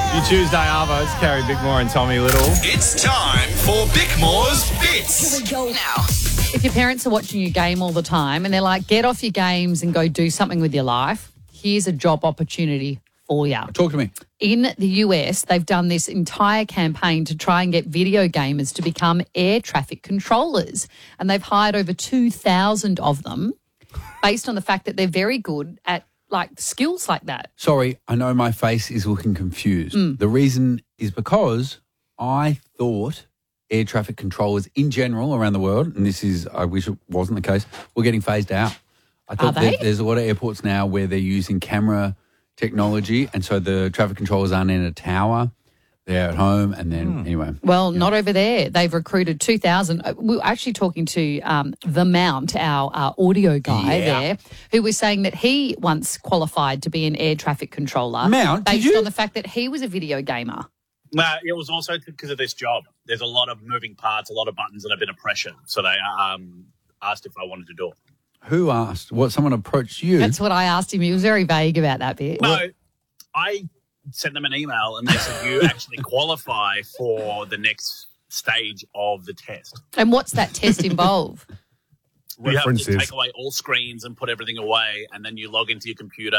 You Tuesday Arvos, Carrie Bickmore and Tommy Little. It's time for Bickmore's Bits. Here we go now. If your parents are watching you game all the time and they're like, get off your games and go do something with your life, here's a job opportunity for you. Talk to me. In the US, they've done this entire campaign to try and get video gamers to become air traffic controllers. And they've hired over 2,000 of them based on the fact that they're very good at skills like that. Sorry, I know my face is looking confused. The reason is because I thought air traffic controllers in general around the world, and I wish it wasn't the case, were getting phased out. I thought there's a lot of airports now where they're using camera technology, and so the traffic controllers aren't in a tower. They're at home, and then anyway. Well, not over there. They've recruited 2,000. We were actually talking to The Mount, our audio guy there, who was saying that he once qualified to be an air traffic controller. Mount, based on the fact that he was a video gamer. No, it was also because of this job. There's a lot of moving parts, a lot of buttons that have been a pressure. So they asked if I wanted to do it. Who asked? What, someone approached you? That's what I asked him. He was very vague about that bit. No, I sent them an email and they said you actually qualify for the next stage of the test. And what's that test involve? You have to take away all screens and put everything away, and then you log into your computer